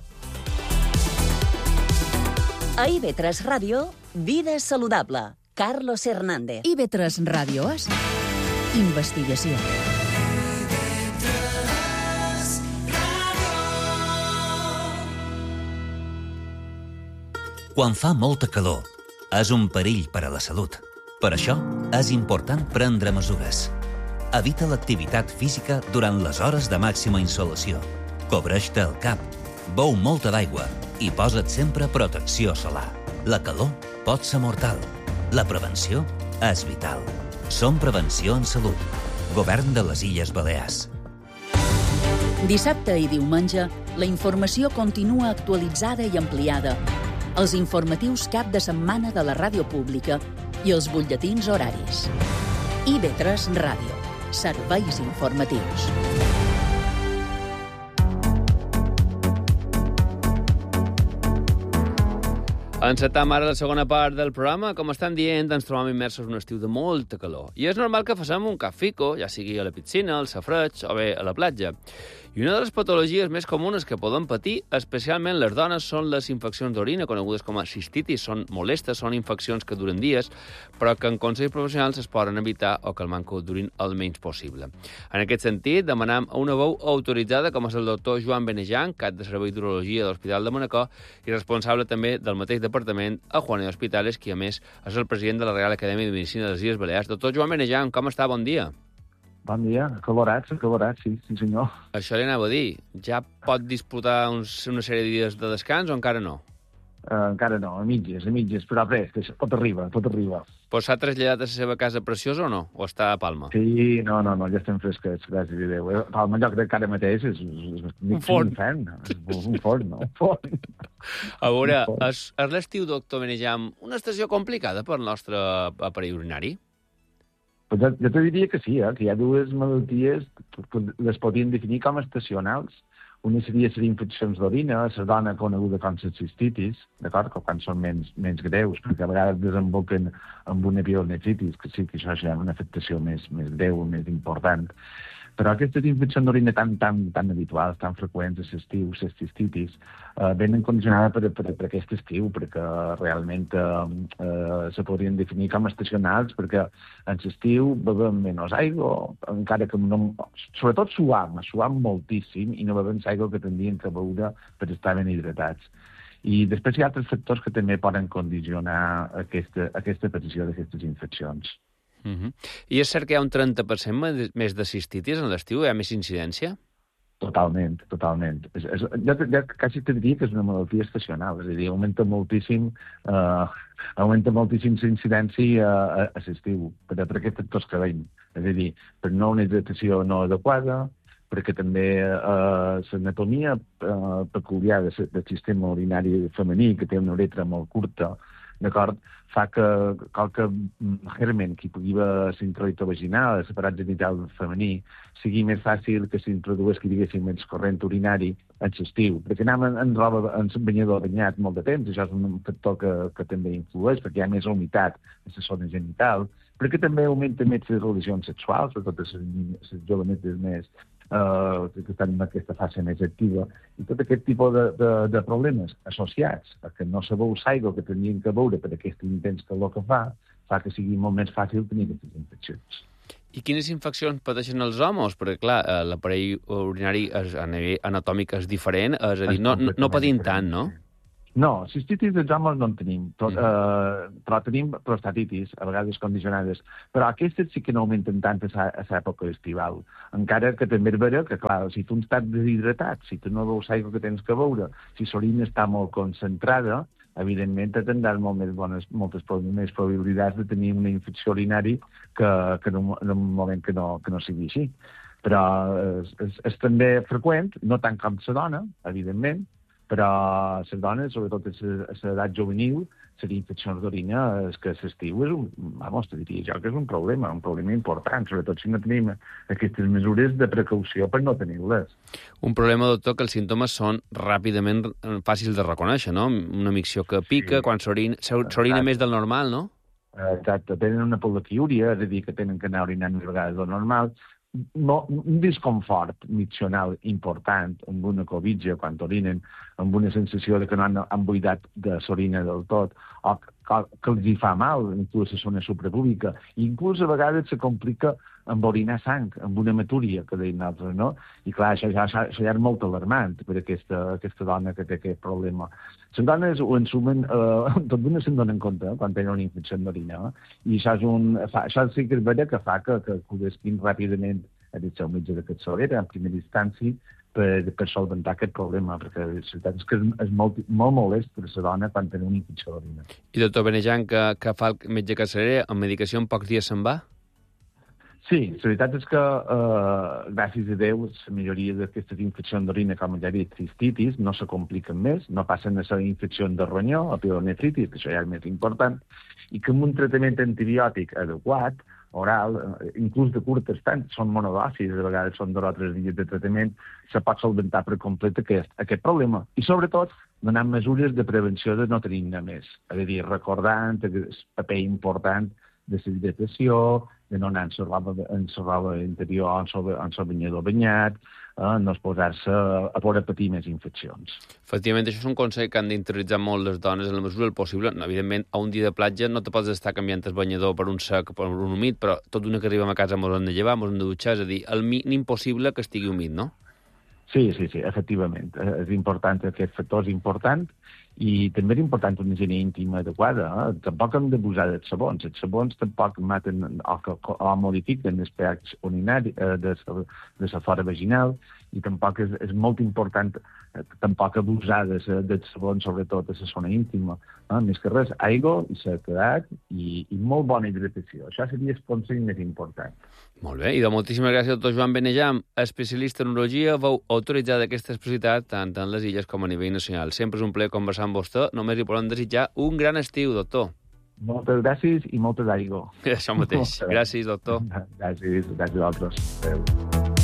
A I V tres Ràdio, Vida saludable. Carlos Hernández. I V tres Ràdio és investigació. Quan fa molta calor, és un perill per a la salut. Per això, és important prendre mesures. Evita l'activitat física durant les hores de màxima insolació. Cobreix-te el cap, beu molta d'aigua i posa't sempre protecció solar. La calor pot ser mortal. La prevenció és vital. Som Prevenció en Salut. Govern de les Illes Balears. Dissabte i diumenge, la informació continua actualitzada i ampliada. Els informatius cap de setmana de la ràdio pública i els butlletins horaris. I V tres Ràdio. Serveis informatius. Encetam ara la segona part del programa. Com estan dient, ens trobam immersos en un estiu de molta calor. I és normal que facem un cafico, ja sigui a la piscina, al safreig o bé a la platja. I una de les patologies més comunes que podem patir, especialment les dones, són les infeccions d'orina, conegudes com a cistitis. Són molestes, són infeccions que duren dies, però que en consells professionals es poden evitar o que el manco durin el menys possible. En aquest sentit, demanam a una veu autoritzada, com és el doctor Joan Benejan, cap de Servei d'Urologia de l'Hospital de Manacor i responsable també del mateix departament a Juanito Hospitales, qui a més és el president de la Real Acadèmia de Medicina de les Illes Balears. Doctor Joan Benejan, com està? Bon dia. Bon dia, acalorats, acalorats, sí, sí senyor. Això li anava a dir. Ja pot disputar uns, una sèrie de dies de descans o encara no? Uh, encara no, a mitges, a mitges, però res, que tot arriba, tot arriba. Però s'ha traslladat a la seva casa preciosa o no? O està a Palma? Sí, no, no, no, ja estem fresquets, gràcies a Déu. Palma, jo crec que ara mateix és, és, és un forn. Un, un forn, no? Un forn. A veure, és, és l'estiu, doctor Benejam, una estació complicada per al nostre aparell urinari? Pues jo, jo te diria que sí, eh? Que hi ha dues malalties que les podríem definir com estacionals. Una seria les infeccions d'orina, la dona coneguda com la cistitis, d'acord? Que quan són menys, menys greus, perquè a vegades desemboquen amb una pielonefritis, que sí que això ja és una afectació més, més greu, més important. Però aquestes infeccions d'orina tan, tan, tan habituals, tan freqüents a l'estiu, les cistitis, eh, venen condicionades per, per, per aquest estiu, perquè realment eh, eh, se podrien definir com estacionals, perquè en l'estiu bevem menys aigua, encara que no... Sobretot suam, suam moltíssim i no bevem l'aigua que tindríem que beure per estar ben hidratats. I després hi ha altres factors que també poden condicionar aquesta, aquesta aparició d'aquestes infeccions. Uh-huh. I és cert que hi ha un trenta per cent més de cistitis en l'estiu? Hi ha més incidència? Totalment, totalment. És, és, jo, jo quasi te diria que és una malaltia estacional, és a dir, augmenta moltíssim, eh, augmenta moltíssim l'incidència a, a l'estiu, per, per aquests factors que veiem. És a dir, per no una hidratació no adequada, perquè també eh, l'anatomia eh, peculiar del, del sistema urinari femení, que té una uretra molt curta, d'acord, fa que qualque germen que hi pugui haver l'introito vaginal, el separat genital femení, sigui més fàcil que s'introdueix, que diguéssim, més corrent urinari en l'estiu. Perquè anem en, en roba, en banyador banyat molt de temps, això és un factor que, que també influeix, perquè hi ha més humitat a la zona genital, perquè també augmenta més les relacions sexuals, sobretot les, les jovenetes més Uh, que estan en aquesta fase més activa, i tot aquest tipus de, de, de problemes associats a que no se veu l'aigua que tenien que veure per aquest intens calor que fa, fa que sigui molt més fàcil tenir aquestes infeccions. I quines infeccions pateixen els homes? Perquè, clar, l'aparell urinari és, a nivell anatòmic és diferent, és a dir, no, no patim tant, no? No, cistitis dels homes no en tenim, tot, mm. eh, però tenim prostatitis, a vegades condicionades, però aquestes sí que no augmenten tant a l'època estival. Encara que també és vera que, clar, si tu estàs deshidratat, si tu no veus l'aigua que tens que beure, si l'orina està molt concentrada, evidentment tindràs molt més bones, moltes més probabilitats de tenir una infecció urinari que, que en, un, en un moment que no, que no sigui així. Però és, és, és també freqüent, no tant com la dona, evidentment, però les dones, sobretot a l'edat juvenil, les infeccions d'orina, és que l'estiu és un, vamos, te diria jo que és un problema, un problema important, sobretot si no tenim aquestes mesures de precaució per no tenir-les. Un problema, doctor, que els símptomes són ràpidament fàcils de reconèixer, no? Una micció que pica, sí. Quan s'orina més del normal, no? Exacte, tenen una poliquiúria, és a dir, que tenen que anar orinant més vegades del normal, no, un disconfort miccional important amb una covitja quan orinen, amb una sensació de que no han, han buidat de l'orina del tot, o que, que els hi fa mal, inclús a la zona suprapúbica. Inclús a vegades se complica amb orinar sang, amb una hematúria, que deien altres, no? I clar, això ja, això ja és molt alarmant per aquesta, aquesta dona que té aquest problema. Les dones ho ensumen, eh, tot d'una se'n donen compte eh, quan tenen una infecció d'orina, eh? I això, és un, fa, això sí que és vera que fa que, que acudesquin ràpidament a dir el metge de capçalera, en primera instància, per, per solventar aquest problema, perquè la veritat és que és, és molt, molt molest per a la dona quan tenen una infecció d'orina. I doctor Benejan, que, que fa el metge capçalera, amb medicació en pocs dies se'n va? Sí, la veritat és que, eh, gràcies a Déu, la majoria d'aquestes infeccions d'orina, com ja he dit, cistitis, no se compliquen més, no passen a ser infeccions de ronyó o pielonefritis, que això ja és més important, i que amb un tractament antibiòtic adequat, oral, inclús de curt estant, són monodòsis, a vegades són dos o tres dies de tractament, se pot solventar per complet aquest, aquest problema. I sobretot, donant mesures de prevenció de no tenir-ne més. És a dir, recordant el paper important de la hidratació, de no anar en la roba, en la roba interior, en el banyador banyat, eh, no es posar-se a poder patir més infeccions. Efectivament, això és un consell que han d'interioritzar molt les dones en la mesura del possible. Evidentment, a un dia de platja no te pots estar canviant el banyador per un sec o per un humit, però tot d'una que arribem a casa ens hem de llevar, ens hem de dutxar, és a dir, el mínim possible que estigui humit, no? Sí, sí, sí, efectivament. És important, aquest factor és important, i també és important una higiene íntima adequada. Eh? Tampoc hem d'abusar dels sabons. Els sabons tampoc maten o, o modifiquen el pH urinari eh, de, de la flora vaginal, i tampoc és, és molt important eh, tampoc abusar dels de sabons, sobretot a la zona íntima. Eh? Més que res, aigua i sequedat i, i molt bona hidratació. Això seria el consell més important. Molt bé, i de moltíssimes gràcies, doctor Joan Benejam, especialista en urologia, veu autoritzar aquesta especialitat tant en les illes com a nivell nacional. Sempre és un plaer conversar amb vostè, només li podem desitjar un gran estiu, doctor. Moltes gràcies i moltes aigua. Això mateix. Gràcies, doctor. Gràcies, gràcies a vosaltres. Adéu.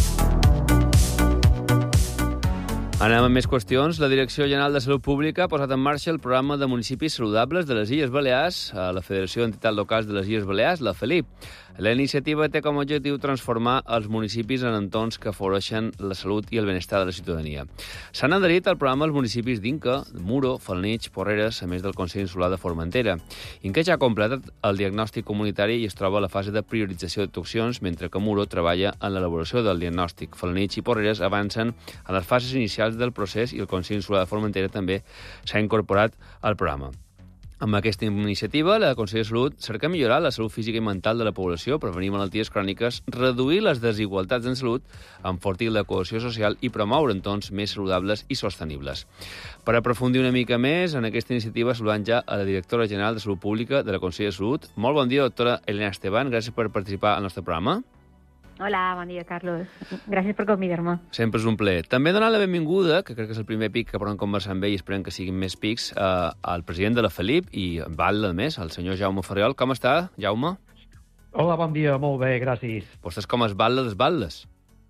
Anem amb més qüestions. La Direcció General de Salut Pública ha posat en marxa el programa de municipis saludables de les Illes Balears a la Federació d'Entitats Locals de les Illes Balears, la FELIP. La iniciativa té com a objectiu transformar els municipis en entorns que afavoreixen la salut i el benestar de la ciutadania. S'han adherit al programa els municipis d'Inca, Muro, Falnich, Porreres, a més del Consell Insular de Formentera. Inca ja ha completat el diagnòstic comunitari i es troba a la fase de priorització d'actuacions, mentre que Muro treballa en l'elaboració del diagnòstic. Falnich i Porreres avancen a les fases inicials del procés i el Consell Insular de Formentera també s'ha incorporat al programa. Amb aquesta iniciativa, la Conselleria de Salut cerca millorar la salut física i mental de la població, prevenir malalties cròniques, reduir les desigualtats en salut, enfortir la cohesió social i promoure entorns més saludables i sostenibles. Per aprofundir una mica més en aquesta iniciativa, saludant ja a la directora general de Salut Pública de la Conselleria de Salut. Molt bon dia, doctora Elena Esteban. Gràcies per participar al nostre programa. Hola, bon dia, Carlos. Gràcies per convidar-me. Sempre és un plaer. També donar la benvinguda, que crec que és el primer pic que podem conversar amb ell i esperem que siguin més pics, eh, al president de la Felip i val a més, el senyor Jaume Ferriol. Com està, Jaume? Hola, bon dia, molt bé, gràcies. Vostès com es batla des batlles?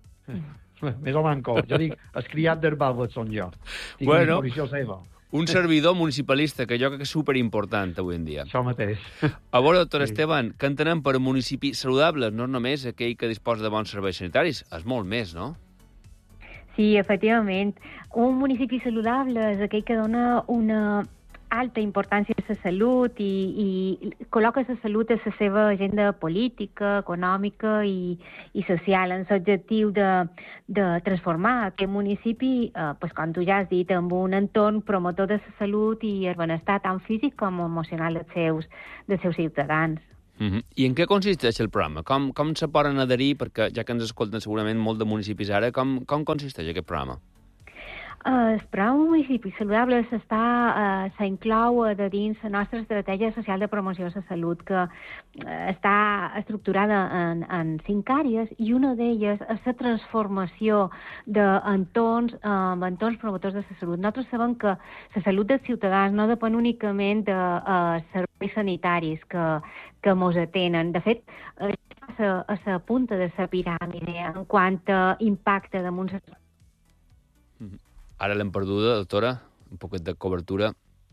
Més o manco. Jo dic, es criat dels batlles són jo. Dic bueno, seva. Un servidor municipalista, que jo crec que és superimportant avui en dia. Això mateix. A veure, doctor Sí. Esteban, què entenem per municipi saludable? No només aquell que disposa de bons serveis sanitaris, és molt més, no? Sí, efectivament. Un municipi saludable és aquell que dona una alta importància a la salut i, i col·loca la salut a la seva agenda política, econòmica i, i social, en l'objectiu de, de transformar aquest municipi, eh, pues, com tu ja has dit, amb un entorn promotor de la salut i el benestar tant físic com emocional dels seus, dels seus ciutadans. Uh-huh. I en què consisteix el programa? Com, com se poden adherir? Perquè ja que ens escolten segurament molt de municipis ara, com, com consisteix aquest programa? El programa Municipi Saludable s'està, uh, s'inclou de dins la nostra estratègia social de promoció de la salut, que uh, està estructurada en, en cinc àrees, i una d'elles és la transformació d'entorns, uh, entorns promotors de la salut. Nosaltres sabem que la salut dels ciutadans no depèn únicament de uh, serveis sanitaris que, que mos atenen. De fet, uh, a la punta de la piràmide en quant a impacte damunt la salut. Uh-huh. Ara l'hem perduda, doctora, un poquet de cobertura.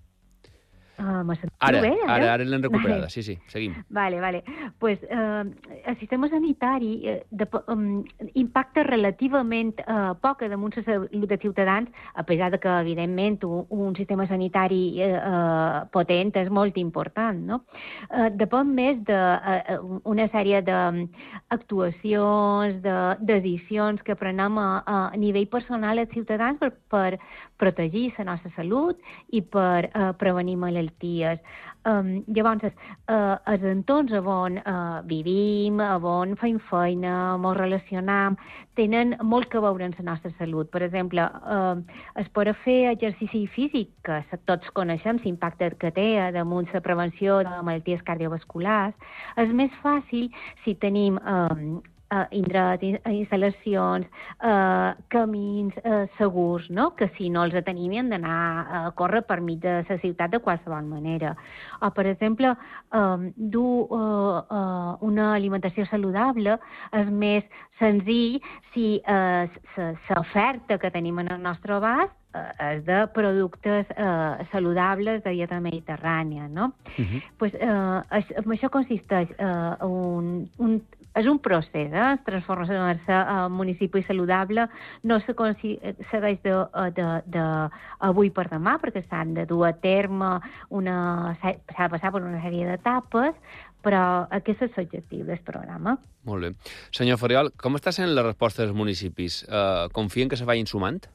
Uh, ara, bé, ara, ara, ara l'hem recuperada, sí, sí, seguim. Vale, vale. Pues, eh, el sistema sanitari eh, de, um, impacta relativament eh, poc damunt la salut dels ciutadans, a pesar de que, evidentment, un, un sistema sanitari eh, eh, potent és molt important, no? Eh, depèn més d'una de, sèrie d'actuacions, de, decisions que prenem a, a nivell personal als ciutadans per, per protegir la nostra salut i per eh, prevenir malalties. Um, llavors, uh, els entorns on uh, vivim, on fem feina, on relacionam, tenen molt que veure amb la nostra salut. Per exemple, uh, es pot fer exercici físic, que tots coneixem l'impacte que té damunt la prevenció de malalties cardiovasculars. És més fàcil si tenim um, Uh, indrets, instal·lacions, uh, camins uh, segurs, no? Que si no els tenim hem d'anar a córrer per mig de la ciutat de qualsevol manera. O, per exemple, um, dur uh, uh, una alimentació saludable és més senzill si uh, l'oferta que tenim en el nostre abast és de productes eh, saludables de dieta mediterrània, no? Uh-huh. Pues, eh, això, això consisteix eh, un, un, és un procés, eh? Transformació de municipi saludable no se segueix de, de, de avui per demà, perquè s'han de dur a terme una, s'ha de passar per una sèrie d'etapes, però aquest és l'objectiu del programa. Molt bé. Senyor Ferriol, com està sent la resposta dels municipis? Uh, confien que se vagin sumant?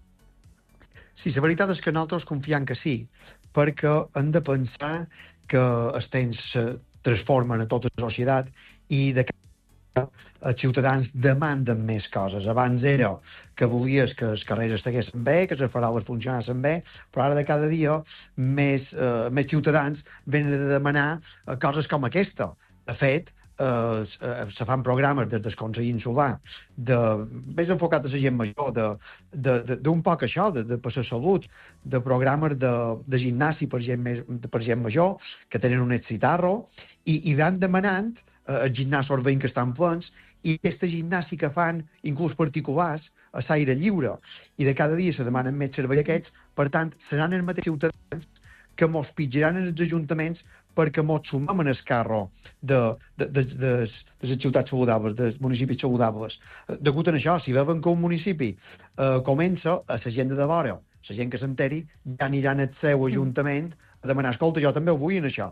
Sí, la veritat és que nosaltres confiem que sí, perquè hem de pensar que els temps se transformen a tota la societat i de que els ciutadans demanden més coses. Abans era que volies que els carrers estiguessin bé, que les faroles funcionessin bé, però ara de cada dia més, eh, més ciutadans venen a demanar coses com aquesta. De fet, Uh, se fan programes des del Consell Insular de, més enfocat a la gent major, d'un poc això, de, de per la salut, de programes de, de gimnàsia per gent, més, per gent major, que tenen un excitarro, i, i van demanant uh, els gimnasos veïns que estan plens, i aquesta gimnàsia que fan, inclús particulars, a l'aire lliure, i de cada dia se demanen més serveis aquests, per tant, seran els mateixos ciutadans que mos pitjaran en els ajuntaments perquè mos sumem en el carro de, de, de, de, de les ciutats saludables, dels municipis saludables. Degut a això, si veuen que un municipi eh, comença a la gent de vora, la gent que s'enteri, ja aniran al seu ajuntament a demanar, escolta, jo també ho vull en això.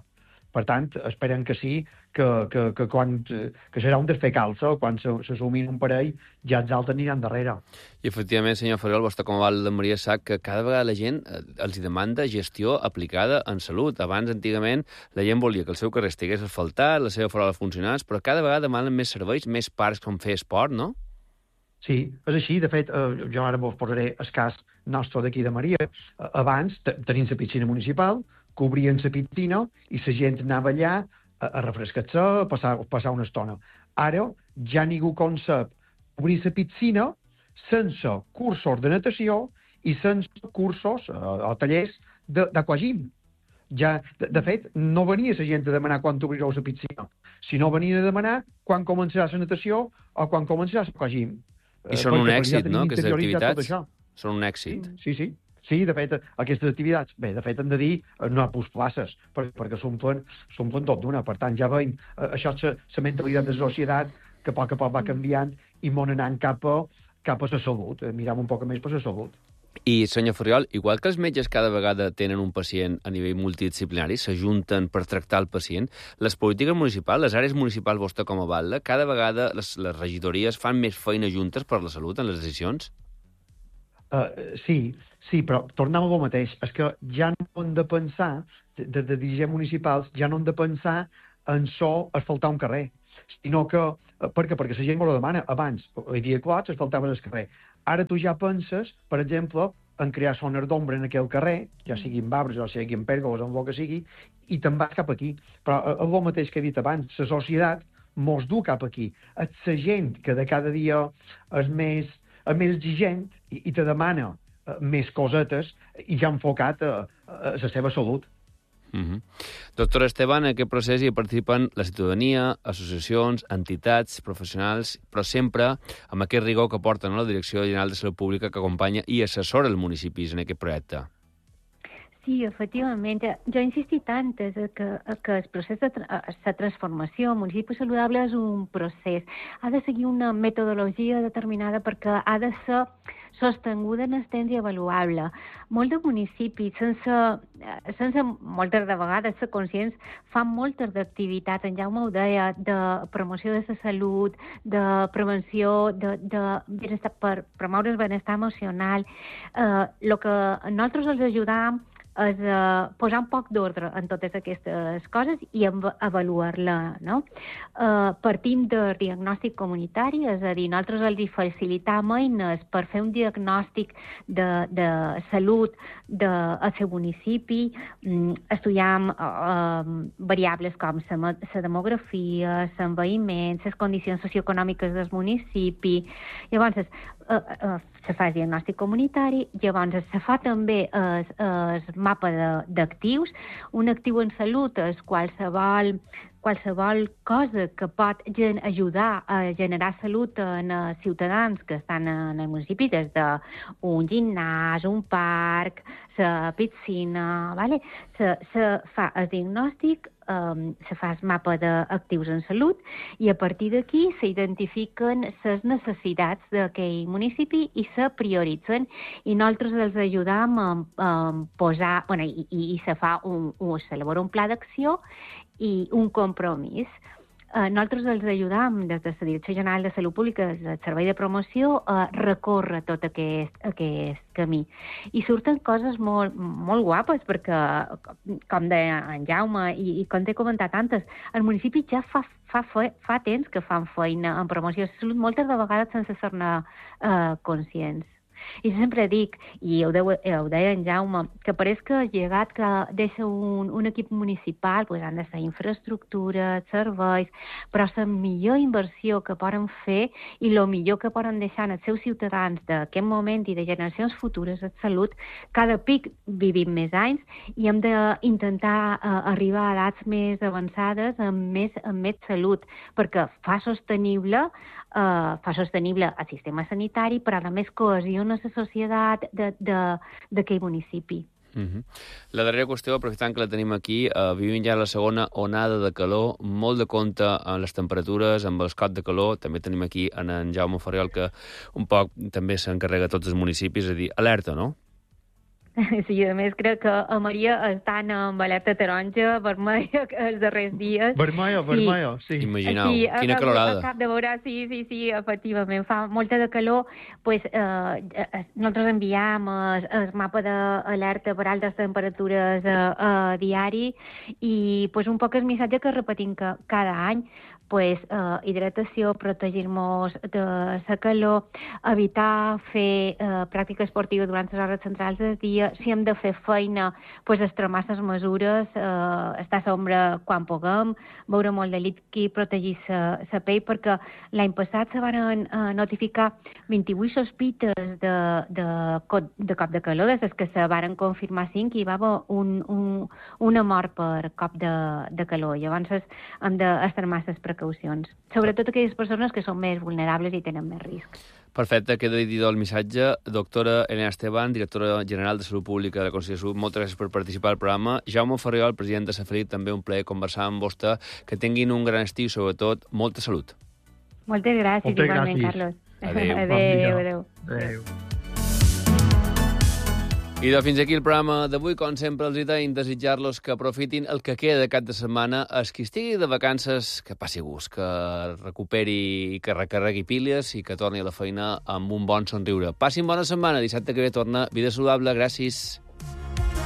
Per tant, esperem que sí, que, que, que, quan, que serà un desfer calça, quan s'assumin un parell, ja els altres aniran darrere. I efectivament, senyor Farriol, vostè com a val de Maria sap que cada vegada la gent els demanda gestió aplicada en salut. Abans, antigament, la gent volia que el seu carrer estigués asfaltat, la seva farola funcionés, però cada vegada demanen més serveis, més parcs com fer esport, no? Sí, és així. De fet, eh, jo ara vos posaré el cas nostre d'aquí de Maria. Eh, abans, tenim la piscina municipal, cobrien la piscina i la gent anava allà a, a refrescar-se, a passar, a passar una estona. Ara ja ningú concep obrir la piscina sense cursos de natació i sense cursos eh, o tallers d'aquagym. Ja, de, de fet, no venia la gent a demanar quan obrireu la piscina, sinó venien a demanar quan començarà la natació o quan començarà l'aquagym. I són un èxit, no?, aquestes activitats? Són un èxit. Sí, sí. Sí, de fet, aquestes activitats, bé, de fet, hem de dir, no hi ha places, perquè, perquè s'omplen tot d'una. Per tant, ja veiem, això és la mentalitat de la societat que a poc a poc va canviant i mos anant cap a, cap a la salut. Miram un poc més per la salut. I, senyor Farriol, igual que els metges cada vegada tenen un pacient a nivell multidisciplinari, s'ajunten per tractar el pacient, les polítiques municipals, les àrees municipals, vostè com a batlle, cada vegada les, les regidories fan més feina juntes per la salut en les decisions? Uh, sí, sí, però tornem a lo mateix. És que ja no hem de pensar, de, de dirigents municipals, ja no hem de pensar en so asfaltar un carrer, sinó que, uh, per què? Perquè la gent ho demana. Abans, hi havia clots, asfaltaven el carrer. Ara tu ja penses, per exemple, en crear zones d'ombra en aquell carrer, ja siguin arbres o siguin pèrgoles, en el que sigui, i te'n vas cap aquí. Però uh, el mateix que he dit abans, la societat mos du cap aquí. És la gent que de cada dia és més és més exigent i, i te demana uh, més cosetes i ja enfocat a, a la seva salut. Mm-hmm. Doctor Esteban, en aquest procés hi participen la ciutadania, associacions, entitats, professionals, però sempre amb aquest rigor que porten a la Direcció General de Salut Pública que acompanya i assessora els municipis en aquest projecte. Sí, efectivament. Jo he insistit tant que, que el procés de tra la transformació, el municipi saludable és un procés. Ha de seguir una metodologia determinada perquè ha de ser sostinguda en el temps i avaluable. Molts de municipis, sense, sense moltes de vegades ser conscients, fan moltes d'activitats, en Jaume ho deia, de promoció de la salut, de prevenció, de, de benestar, per promoure el benestar emocional. Eh, el que nosaltres els ajudam és uh, posar un poc d'ordre en totes aquestes coses i avaluar-la, no? Uh, partim del diagnòstic comunitari, és a dir, nosaltres els facilitam eines per fer un diagnòstic de, de salut del seu municipi, um, estudiam uh, variables com la demografia, l'envelliment, les condicions socioeconòmiques del municipi. Llavors, uh, uh, se fa el diagnòstic comunitari, llavors se fa també el, el mapa d'actius. Un actiu en salut és qualsevol, qualsevol cosa que pot ajudar a generar salut en els ciutadans que estan en el municipi, des d'un gimnàs, un parc, la piscina, vale? se, se fa el diagnòstic, Um, se fa el mapa d'actius en salut i a partir d'aquí s'identifiquen les necessitats d'aquell municipi i se prioritzen i nosaltres els ajudam a, a posar, bueno, i, i, i se fa un, un, s'elabora un pla d'acció i un compromís. Uh, nosaltres els ajudam des de la Direcció General de Salut Pública, el Servei de Promoció, a recórrer tot aquest, aquest camí. I surten coses molt, molt guapes, perquè, com deia en Jaume, i, i com t'he comentat antes, el municipi ja fa, fa, fa temps que fan feina en promoció de salut, moltes de vegades sense ser-ne uh, conscients. I sempre dic, i ho, deu, ho deia en Jaume, que pareix que el llegat que deixa un, un equip municipal pues, han de ser infraestructures, serveis, però la millor inversió que poden fer i el millor que poden deixar en els seus ciutadans d'aquest moment i de generacions futures és salut. Cada pic vivim més anys i hem d'intentar uh, arribar a edats més avançades amb més, amb més salut, perquè fa sostenible Uh, fa sostenible el sistema sanitari, però a més cohesiona la societat d'aquell municipi. Mm-hmm. La darrera qüestió, aprofitant que la tenim aquí, uh, vivim ja la segona onada de calor, molt de compte amb les temperatures, amb els cots de calor. També tenim aquí en, en Jaume Farriol, que un poc també s'encarrega a tots els municipis, és a dir, alerta, no? Sí, a més crec que a Maria estan amb alerta taronja, vermella els darrers dies. Vermella, vermella, sí. Imagineu, sí, quina a, calorada. A cap de veure, sí, sí, sí, efectivament, fa molta de calor. Pues, eh, nosaltres enviam el, el mapa d'alerta per altes temperatures a, a diari i pues, un poc el missatge que repetim que cada any, pues, eh, hidratació, protegir-nos de la calor, evitar fer eh, pràctica esportiva durant les hores centrals del dia, si hem de fer feina, pues, extremar les mesures, eh, estar a l'ombra quan puguem, beure molt de líquid, protegir la pell, perquè l'any passat se van eh, notificar vint-i-vuit sospites de, de, de cop de calor, des que se van confirmar cinc i hi va haver un, un, una mort per cop de, de calor. Llavors hem d'extremar les precaucions, sobretot aquelles persones que són més vulnerables i tenen més risc. Perfecte, queda dit el missatge. Doctora Elena Esteban, directora general de Salut Pública de la Conselleria de Salut, moltes gràcies per participar al programa. Jaume Ferriol, president de Safelit, també un plaer conversar amb vostè. Que tinguin un gran estiu i, sobretot, molta salut. Moltes gràcies, moltes igualment, gràcies. Carlos. Adéu. Adéu, adéu. Adéu. I de fins aquí el programa d'avui. Com sempre, els deim desitjar-los que aprofitin el que queda de cap de setmana. Els qui estigui de vacances, que passi gust, que recuperi i que recarregui piles i que torni a la feina amb un bon somriure. Passin bona setmana. Dissabte que ve torna Vida Saludable. Gràcies.